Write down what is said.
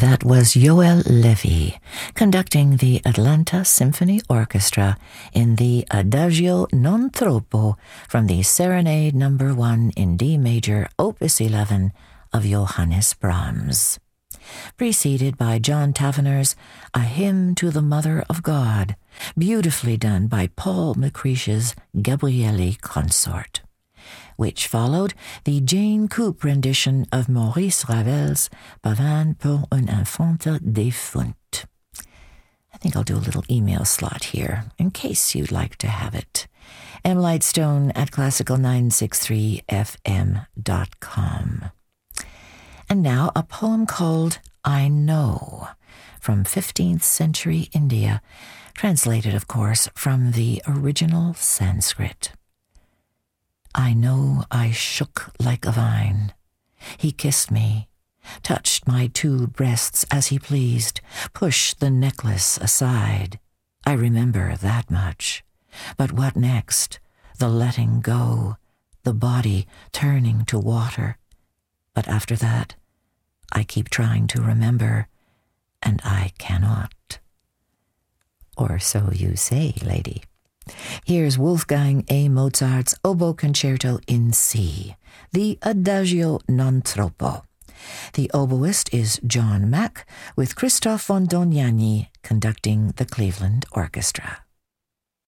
That was Yoel Levy conducting the Atlanta Symphony Orchestra in the Adagio non troppo from the Serenade No. 1 in D major, Opus 11 of Johannes Brahms. Preceded by John Tavener's A Hymn to the Mother of God, beautifully done by Paul Macreish's Gabrieli Consort, which followed the Jane Coop rendition of Maurice Ravel's Pavane pour un enfant défunt. I think I'll do a little email slot here, in case you'd like to have it. mlightstone@classical963fm.com. And now a poem called I Know, from 15th century India, translated, of course, from the original Sanskrit. I know I shook like a vine. He kissed me, touched my 2 breasts as he pleased, pushed the necklace aside. I remember that much. But what next? The letting go, the body turning to water. But after that, I keep trying to remember, and I cannot. Or so you say, lady. Here's Wolfgang A. Mozart's Oboe Concerto in C, the Adagio non troppo. The oboist is John Mack, with Christoph von Dohnanyi conducting the Cleveland Orchestra.